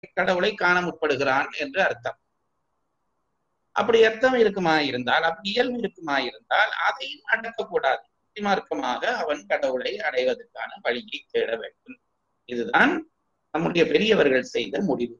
கடவுளை காண முற்படுகிறான் என்று அர்த்தம். அப்படி அர்த்தம் இருக்குமா இருந்தால், அப்படி இயல்பு இருக்குமா இருந்தால் அதையும் அடக்கக்கூடாது. மார்க்கமாக அவன் கடவுளை அடைவதற்கான வழியை தேட வேண்டும். இதுதான் நம்முடைய பெரியவர்கள் செய்த முடிவு.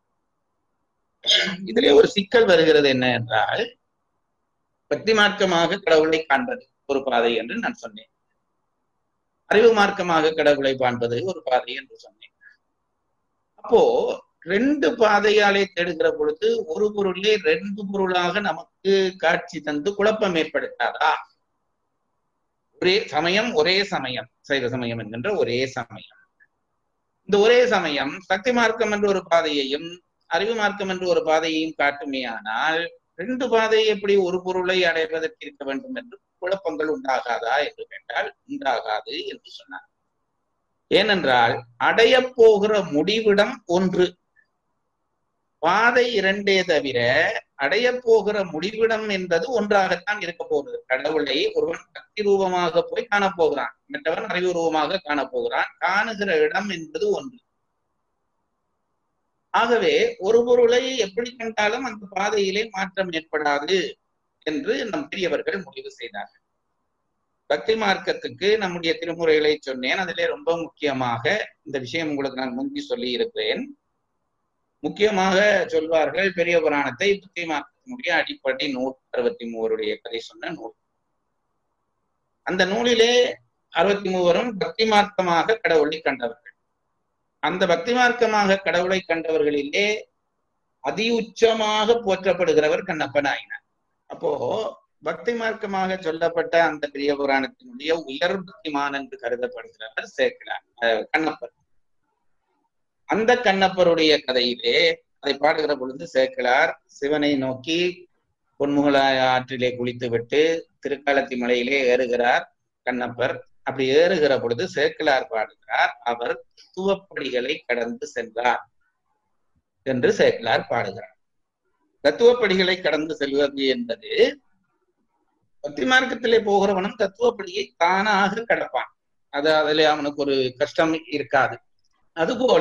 இதிலே ஒரு சிக்கல் வருகிறது என்ன என்றால், பக்தி மார்க்கமாக கடவுளை காண்பது ஒரு பாதை என்று நான் சொன்னேன். அறிவு மார்க்கமாக கடவுளை காண்பது ஒரு பாதை என்று சொன்னேன். அப்போ ரெண்டு பாதையாலே தேடுகிற பொழுது ஒரு பொருளே ரெண்டு பொருளாக நமக்கு காட்சி தந்து குழப்பம் ஏற்படுத்தாதா? ஒரே சமயம் சைவ சமயம் என்கின்ற ஒரே சமயம், இந்த ஒரே சமயம் சக்தி மார்க்கம் என்ற ஒரு பாதையையும் அறிவு மார்க்கம் என்று ஒரு பாதையையும் காட்டுமேயானால் ரெண்டு பாதை எப்படி ஒரு பொருளை அடைவதற்கு இருக்க வேண்டும் என்று குழப்பங்கள் உண்டாகாதா என்று கேட்டால் உண்டாகாது என்று சொன்னார். ஏனென்றால் அடைய போகிற முடிவிடம் ஒன்று, பாதை இரண்டே தவிர அடைய போகிற முடிவிடம் என்பது ஒன்றாகத்தான் இருக்க போகிறது. கடவுளை ஒருவன் சக்தி ரூபமாக போய் காணப்போகிறான், மற்றவன் அறிவு ரூபமாக காணப்போகிறான். காணுகிற இடம் என்பது ஒன்று. ஆகவே ஒரு பொருளை எப்படி கண்டாலும் அந்த பாதையிலே மாற்றம் ஏற்படாது என்று நம் பெரியவர்கள் முடிவு செய்தார்கள். பக்தி மார்க்கத்துக்கு நம்முடைய திருமுறைகளை சொன்னேன். அதிலே ரொம்ப முக்கியமாக இந்த விஷயம் உங்களுக்கு நான் முந்தி சொல்லி இருக்கிறேன். முக்கியமாக சொல்வார்கள் பெரிய புராணத்தை பக்தி மார்க்கத்தினுடைய அடிப்படை நூல் 63 கதை சொன்ன நூல். அந்த நூலிலே 63 பக்தி மார்க்கமாக கடவுளை கண்டவர்கள். அந்த பக்தி மார்க்கமாக கடவுளை கண்டவர்களிலே அதி உச்சமாக போற்றப்படுகிறவர் கண்ணப்ப நாயனார். அப்போ பக்தி மார்க்கமாக சொல்லப்பட்ட அந்த பெரிய புராணத்தினுடைய உயர் பக்திமான் என்று கருதப்படுகிறவர் சேக்கிழார், கண்ணப்பர். அந்த கண்ணப்பருடைய கதையிலே அதை பாடுகிற பொழுது சேக்கிழார் சிவனை நோக்கி பொன்முகலாய ஆற்றிலே குளித்து விட்டு திருக்காலத்தி மலையிலே ஏறுகிறார் கண்ணப்பர். அப்படி ஏறுகிற பொழுது சேக்கிழார் பாடுகிறார், அவர் தத்துவப்படிகளை கடந்து சென்றார் என்று சேக்கிழார் பாடுகிறார். தத்துவப்படிகளை கடந்து செல்வது என்பது பக்தி மார்க்கத்திலே போகிறவனும் தத்துவப்படியை தானாக கடப்பான். அதிலே அவனுக்கு ஒரு கஷ்டம் இருக்காது. அதுபோல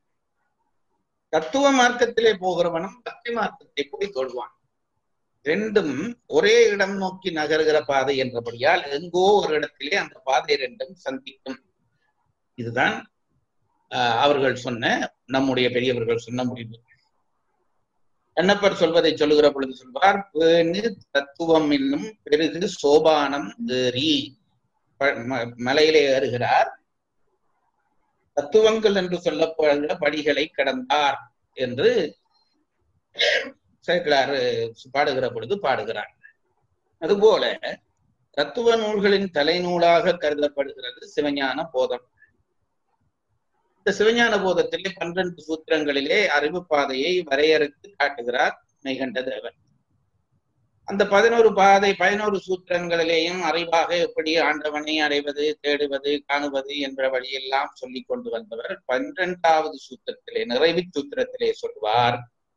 தத்துவ மார்க்கத்திலே போகிறவனும் பக்தி மார்க்கத்தை போய் தொடுவான். ரெண்டும் ஒரே இடம் நோக்கி நகர்கிற பாதை என்றபடியால் எங்கோ ஒரு இடத்திலே அந்த பாதை ரெண்டும் சந்திக்கும். இதுதான் அவர்கள் சொன்ன, நம்முடைய பெரியவர்கள் சொன்ன முடிவு. கண்ணப்பர் சொல்வதை சொல்லுகிற பொழுது சொல்வார், தத்துவம் என்னும் பெரிது சோபானம் ஏறி. மலையிலே ஏறுகிறார், தத்துவங்கள் என்று சொல்லப்படுகிற படிகளை கடந்தார் என்று சேக்கிழார் பாடுகிற பொழுது பாடுகிறார். அதுபோல தத்துவ நூல்களின் தலைநூலாக கருதப்படுகிறது சிவஞான போதம். இந்த சிவஞான போதத்திலே 12 சூத்திரங்களிலே அறிவு பாதையை வரையறுத்து காட்டுகிறார் மெய்கண்ட தேவர். அந்த 11 சூத்திரங்களிலேயும் அறிவாக எப்படி ஆண்டவனை அடைவது, தேடுவது, காணுவது என்ற வழியெல்லாம் சொல்லி கொண்டு வந்தவர் 12வது சூத்திரத்திலே, நிறைவு சூத்திரத்திலே சொல்வார்,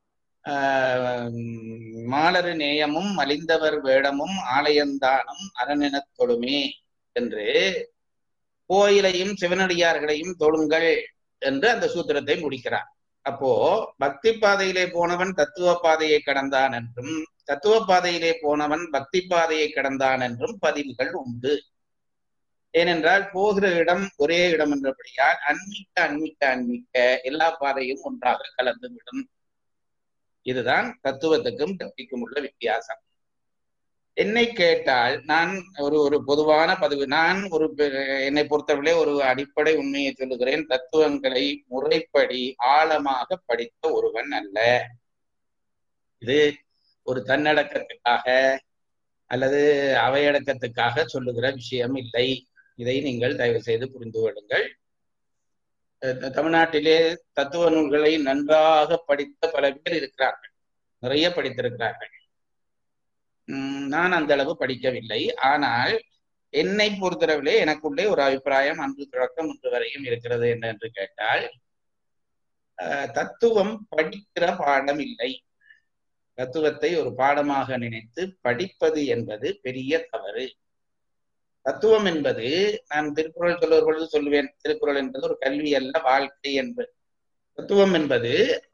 மாலரு நேயமும் மலிந்தவர் வேடமும் ஆலயந்தானும் அரணெனத் தொழுமே என்று, கோயிலையும் சிவனடியார்களையும் தொழுங்கள் என்று அந்த சூத்திரத்தை முடிக்கிறார். அப்போ பக்தி பாதையிலே போனவன் தத்துவ பாதையை கடந்தான் என்றும், தத்துவ பாதையிலே போனவன் பக்தி பாதையை கடந்தான் என்றும் பதிவுகள் உண்டு. ஏனென்றால் போகிற இடம் ஒரே இடம் என்றபடியால் அன்மிக்க எல்லா பாதையும் ஒன்றாக கலந்துவிடும். இதுதான் தத்துவத்துக்கும் பக்திக்கும் உள்ள வித்தியாசம். என்னை கேட்டால் நான் ஒரு பொதுவான பதிவு, நான் என்னை பொறுத்தவரை ஒரு அடிப்படை உண்மையை சொல்லுகிறேன். தத்துவங்களை முறைப்படி ஆழமாக படித்த ஒருவன் அல்ல. இது ஒரு தன்னடக்கத்துக்காக அல்லது அவையடக்கத்துக்காக சொல்லுகிற விஷயம் இல்லை. இதை நீங்கள் தயவு செய்து புரிந்து கொள்ளுங்கள். தமிழ்நாட்டிலே தத்துவ நூல்களை நன்றாக படித்த பல பேர் இருக்கிறார்கள், நிறைய படித்திருக்கிறார்கள். நான் அந்த அளவு படிக்கவில்லை. ஆனால் என்னை பொறுத்தளவிலே எனக்குள்ளே ஒரு அபிப்பிராயம் அன்று தொடக்கம் இன்று வரையும் இருக்கிறது என்று கேட்டால், தத்துவம் படிக்கிற பாடம் இல்லை. தத்துவத்தை ஒரு பாடமாக நினைத்து படிப்பது என்பது பெரிய தவறு. தத்துவம் என்பது, நான் திருக்குறள் சொல்லுவது பொழுது சொல்லுவேன், திருக்குறள் என்பது ஒரு கல்வி அல்ல, வாழ்க்கை என்பது. தத்துவம் என்பது